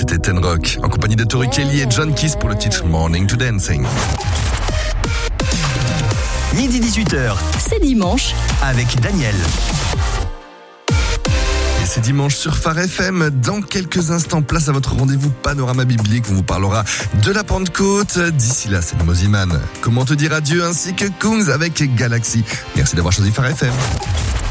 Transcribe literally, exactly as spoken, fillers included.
c'était Ten Rock, en compagnie de Tori Kelly et John Kiss pour le titre Morning to Dancing. Midi dix-huit heures, C'est dimanche. avec Daniel. Et c'est dimanche sur Phare F M. Dans quelques instants, place à votre rendez-vous Panorama Biblique. On vous parlera de la Pentecôte. D'ici là, c'est le Moziman. Comment te dire adieu ainsi que Kungs avec Galaxy. Merci d'avoir choisi Phare F M.